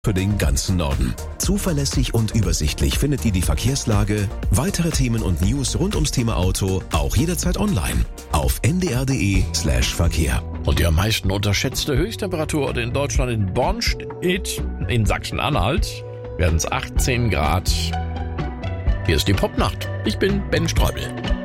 für den ganzen Norden. Zuverlässig und übersichtlich findet ihr die Verkehrslage, weitere Themen und News rund ums Thema Auto auch jederzeit online auf ndr.de/Verkehr. Und die am meisten unterschätzte Höchsttemperatur in Deutschland in Bonn steht in Sachsen-Anhalt. Werden es 18 Grad. Hier ist die Popnacht. Ich bin Ben Streubel.